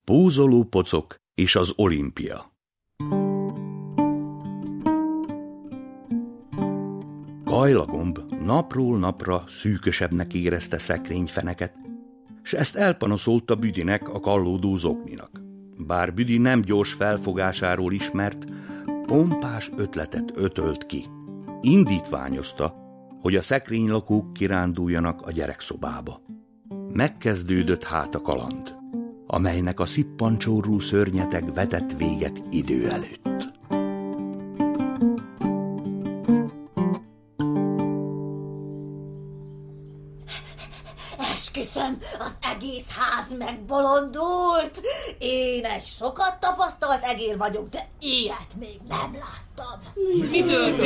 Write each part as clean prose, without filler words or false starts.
Pózoló pocok és az olimpia. Kajlagomb napról napra szűkösebbnek érezte szekrényfeneket, s ezt elpanaszolta Büdinek, a kallódó zokninak. Bár Büdi nem gyors felfogásáról ismert, pompás ötletet ötölt ki. Indítványozta, hogy a szekrénylakók kiránduljanak a gyerekszobába. Megkezdődött hát a kaland, amelynek a szippancsorú szörnyeteg vetett véget idő előtt. Esküszöm, az egész ház megbolondult. Én egy sokat tapasztalt egér vagyok, de ilyet még nem láttam. Mi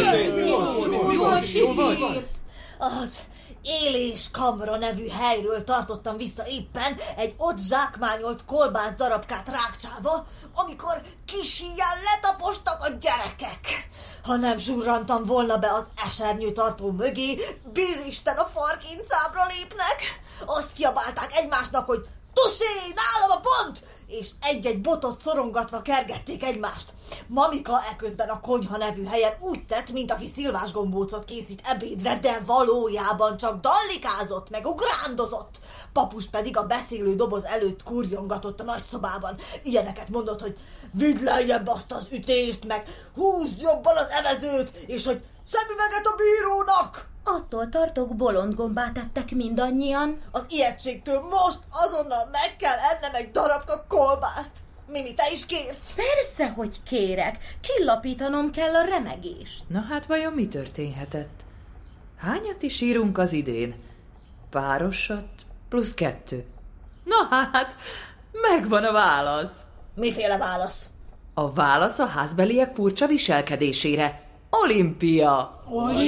történt? Az Élés Kamra nevű helyről tartottam vissza éppen egy ott zsákmányolt kolbász darabkát rákcsálva, amikor kis híjján letapostak a gyerekek. Ha nem zsurrantam volna be az esernyőtartó mögé, bízisten a farkincámra lépnek. Azt kiabálták egymásnak, hogy Tusé, nálam a pont! És egy-egy botot szorongatva kergették egymást. Mamika eközben a konyha nevű helyen úgy tett, mint aki szilvásgombócot készít ebédre, de valójában csak dallikázott, meg ugrándozott. Papus pedig a beszélő doboz előtt kurjongatott a nagyszobában. Ilyeneket mondott, hogy vidd lejjebb azt az ütést, meg húzd jobban az evezőt, és hogy szemüveget a bírónak! Attól tartok, bolondgombát ettek mindannyian. Az ijegységtől most azonnal meg kell ennem egy darabka kolbászt. Mimi, te is kérsz? Persze, hogy kérek. Csillapítanom kell a remegést. Na hát vajon mi történhetett? Hányat is írunk az idén? Párosat plusz 2. Na hát, megvan a válasz. Miféle válasz? A válasz a házbeliek furcsa viselkedésére. Olimpia!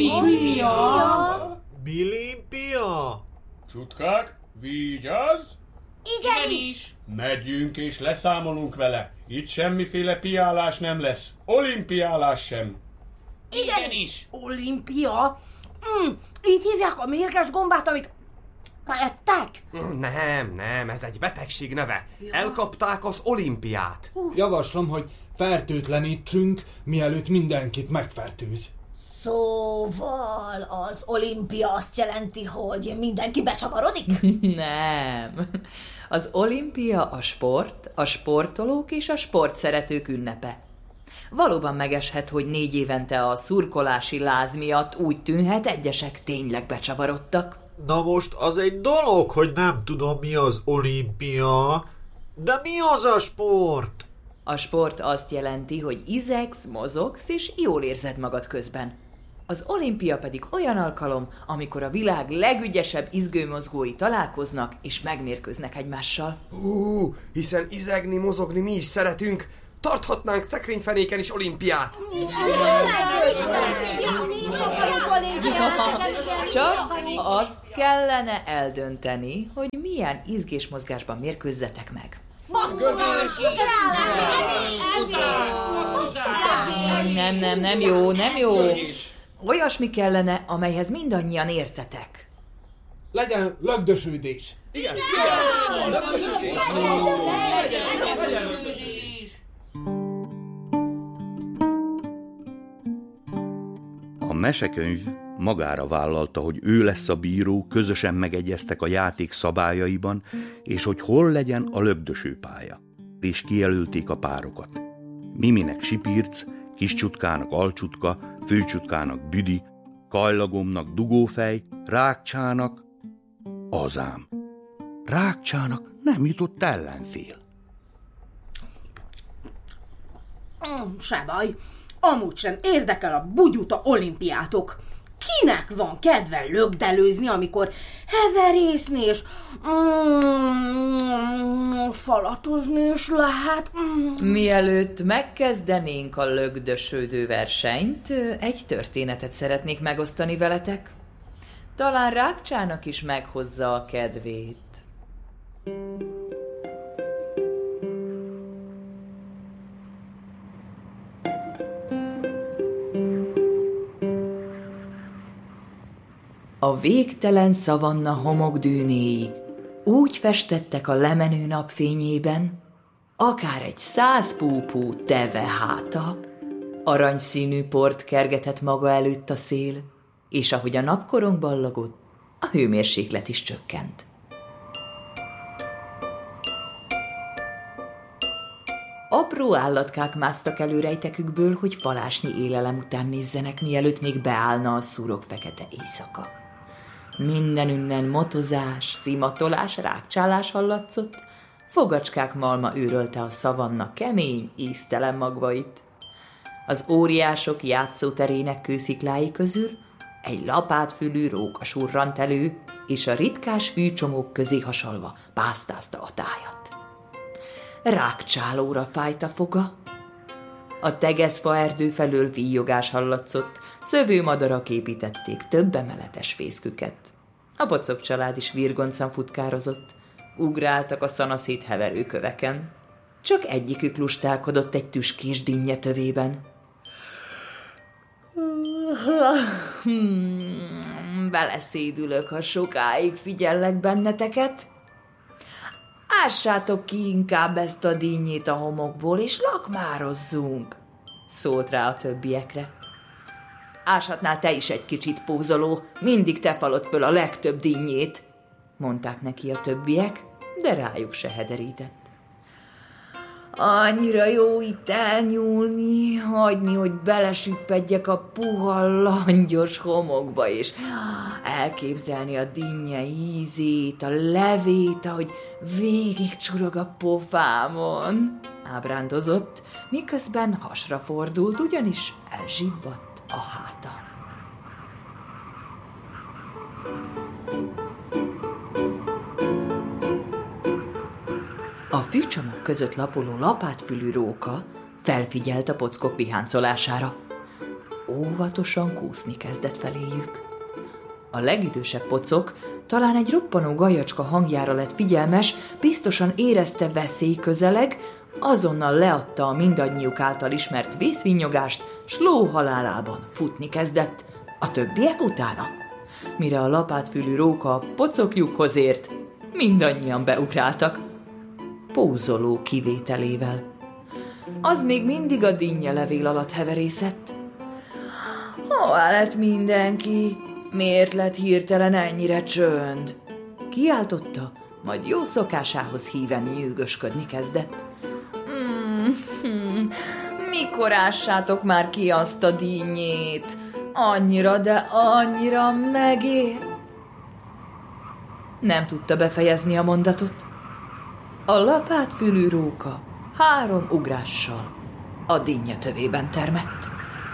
Olimpia? Bilimpia? Csutkák, vigyázz! Igenis! Megyünk és leszámolunk vele. Itt semmiféle piálás nem lesz. Olimpiálás sem. Igenis! Olimpia? Így hívják a mérges gombát, amit ettek? Nem, ez egy betegség neve. Elkapták az olimpiát. Javaslom, hogy fertőtlenítsünk, mielőtt mindenkit megfertőz. Szóval az olimpia azt jelenti, hogy mindenki becsavarodik? Nem. Az olimpia a sport, a sportolók és a sportszeretők ünnepe. Valóban megeshet, hogy 4 évente a szurkolási láz miatt úgy tűnhet, egyesek tényleg becsavarodtak. Na most az egy dolog, hogy nem tudom, mi az olimpia, de mi az a sport? A sport azt jelenti, hogy izegsz, mozogsz és jól érzed magad közben. Az olimpia pedig olyan alkalom, amikor a világ legügyesebb izgőmozgói találkoznak és megmérkőznek egymással. Hiszen izegni, mozogni mi is szeretünk, tarthatnánk szekrényfenéken is olimpiát. Csak azt kellene eldönteni, hogy milyen izgésmozgásban mérkőzzetek meg. Nem jó. Olyasmi kellene, amelyhez mindannyian értetek. Legyen lögdösődés. Igen. A mesekönyv magára vállalta, hogy ő lesz a bíró, közösen megegyeztek a játék szabályaiban, és hogy hol legyen a lögdösőpálya. És kijelölték a párokat. Miminek Sipirc, Kiscsutkának Alcsutka, Főcsutkának Büdi, Kajlagomnak Dugófej, Rákcsának Azám. Rákcsának nem jutott ellenfél. Se baj, amúgy sem érdekel a bugyuta olimpiátok. Kinek van kedve lögdelőzni, amikor heverészni és falatozni is lehet? Mielőtt megkezdenénk a lögdösödő versenyt, egy történetet szeretnék megosztani veletek. Talán Rákcsának is meghozza a kedvét. A végtelen szavanna homokdűnéi úgy festettek a lemenő napfényében, akár egy 100 púpú teve háta. Aranyszínű port kergetett maga előtt a szél, és ahogy a napkorong ballagott, a hőmérséklet is csökkent. Apró állatkák másztak elő rejtekükből, hogy falásnyi élelem után nézzenek, mielőtt még beállna a szúrok fekete éjszaka. Mindenünnen motozás, szimatolás, rákcsálás hallatszott, fogacskák malma őrölte a szavanna kemény, íztelen magvait. Az óriások játszóterének kősziklái közül egy lapátfülű róka surrant elő, és a ritkás fűcsomók közé hasalva pásztázta a tájat. Rákcsálóra fájt a foga. A tegezfa erdő felől víjogás hallatszott, szövőmadarak építették több emeletes fészküket. A Pocok család is virgoncan futkározott, ugráltak a szanaszét heverő köveken. Csak egyikük lustálkodott egy tüskés dinnye tövében. Beleszédülök, ha sokáig figyellek benneteket. Ássátok ki inkább ezt a dinnyét a homokból, és lakmározzunk, szólt rá a többiekre. Áshatnál te is egy kicsit, pózoló, mindig te falod föl a legtöbb dinnyét, mondták neki a többiek, de rájuk se hederített. Annyira jó itt elnyúlni, hagyni, hogy belesüppedjek a puha, langyos homokba, és elképzelni a dinnye ízét, a levét, ahogy végig csurog a pofámon. Ábrándozott, miközben hasra fordult, ugyanis elzsibbadt a háta. A fűcsomag között lapuló lapátfülű róka felfigyelt a pockok viháncolására. Óvatosan kúszni kezdett feléjük. A legidősebb pocok talán egy roppanó gajacska hangjára lett figyelmes, biztosan érezte veszély közeleg, azonnal leadta a mindannyiuk által ismert vészvinnyogást, s lóhalálában futni kezdett, a többiek utána. Mire a lapátfülű róka a pocokjukhoz ért, mindannyian beugráltak, pózoló kivételével. Az még mindig a dinnye levél alatt heverészett. Hová lett mindenki? Miért lett hirtelen ennyire csönd? Kiáltotta, majd jó szokásához híven nyűgösködni kezdett. Mikor ássátok már ki azt a dinnyét? Annyira, de annyira megér. Nem tudta befejezni a mondatot. A lapátfülű róka 3 ugrással a dinnye tövében termett.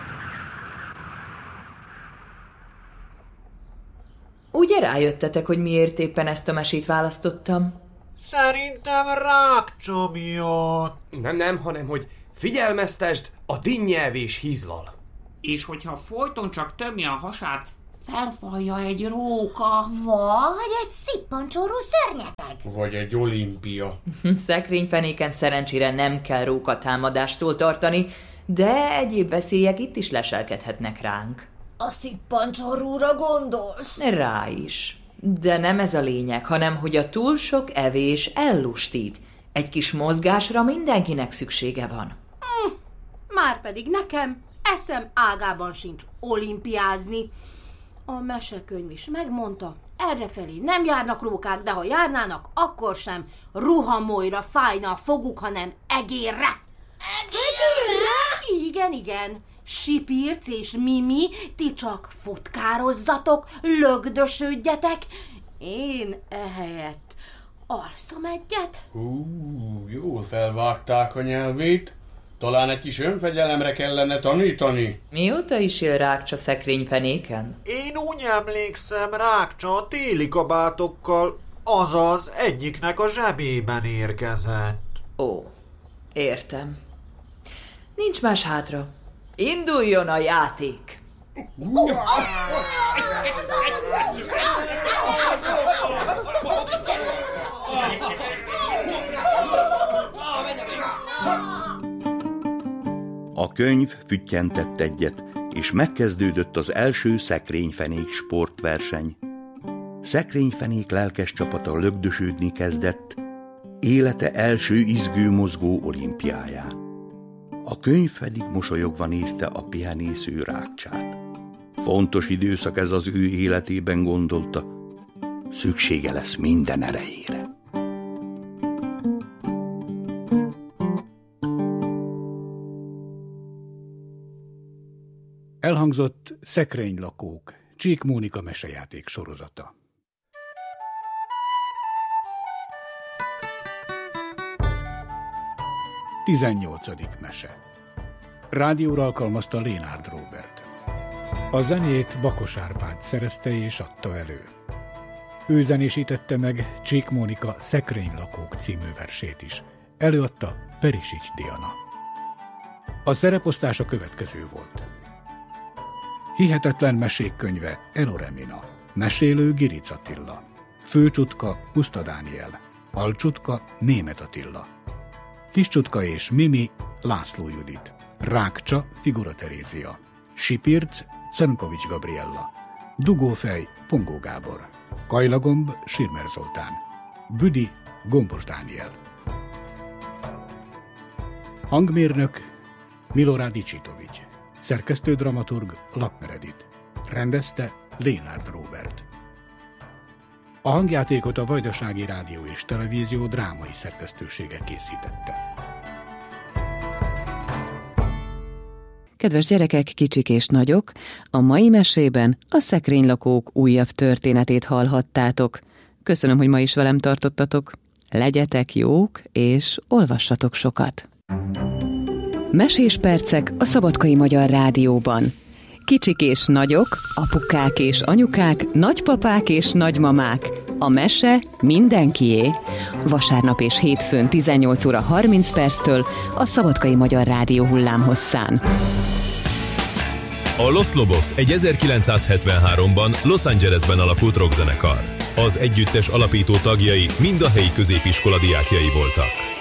Ugye rájöttetek, hogy miért éppen ezt a mesét választottam? Szerintem rákcsa miatt. Nem, hanem hogy figyelmeztesd, a dinnyelvés hízlal. És hogyha folyton csak tömi a hasát, felfalja egy róka. Vagy egy szippancsorú szörnyeteg. Vagy egy Olimpia. Szekrényfenéken szerencsére nem kell rókatámadástól tartani, de egyéb veszélyek itt is leselkedhetnek ránk. A szippancsorúra gondolsz? Rá is. De nem ez a lényeg, hanem hogy a túl sok evés ellustít. Egy kis mozgásra mindenkinek szüksége van. Márpedig nekem eszem ágában sincs olimpiázni. A mesekönyv is megmondta, errefelé nem járnak rókák, de ha járnának, akkor sem ruhamolyra fájna a foguk, hanem egérre. Egérre? Igen. Sipirc és Mimi, ti csak futkározzatok, lögdösödjetek. Én ehelyett alszom egyet. Jól felvágták a nyelvét. Talán egy kis önfegyelemre kellene tanítani. Mióta is él rákcsa szekrényfenéken? Én úgy emlékszem, rákcsa a téli kabátokkal, azaz egyiknek a zsebében érkezett. Ó, értem. Nincs más hátra. Induljon a játék! A könyv füttyentett egyet, és megkezdődött az első szekrényfenék sportverseny. Szekrényfenék lelkes csapata lögdösődni kezdett, élete első izgő-mozgó olimpiáján. A könyv pedig mosolyogva nézte a pihenésző Rágcsát. Fontos időszak ez az ő életében, gondolta. Szüksége lesz minden erejére. Elhangzott Szekrénylakók, Csík Mónika mesejáték sorozata. Tizennyolcadik mese. Rádióra alkalmazta Lénárd Róbert. A zenét Bakos Árpád szerezte és adta elő. Ő zenésítette meg Csík Mónika Szekrénylakók című versét is. Előadta Perisics Diana. A szereposztás a következő volt. Hihetetlen mesék könyve Eloremina. Mesélő Giric Attila. Főcsutka Puszta Dániel. Alcsutka Németh Attila. Kiscsutka és Mimi László Judit. Rágcsa Figura Terézia. Sipirc Czernkovics Gabriella. Dugófej Pongó Gábor. Kajlagomb Sirmer Zoltán. Büdi Gombos Dániel. Hangmérnök Milorad Icsitovics. Szerkesztő dramaturg Lakner Edith. Rendezte Lénárd Róbert. A hangjátékot a Vajdasági Rádió és Televízió drámai szerkesztősége készítette. Kedves gyerekek, kicsik és nagyok, a mai mesében a Szekrénylakók újabb történetét hallhattátok. Köszönöm, hogy ma is velem tartottatok. Legyetek jók, és olvassatok sokat. Mesés percek a Szabadkai Magyar Rádióban. Kicsik és nagyok, apukák és anyukák, nagypapák és nagymamák. A mese mindenkié. Vasárnap és hétfőn 18 óra 30 perctől a Szabadkai Magyar Rádió hullámhosszán. A Los Lobos egy 1973-ban Los Angelesben alakult rockzenekar. Az együttes alapító tagjai mind a helyi középiskola diákjai voltak.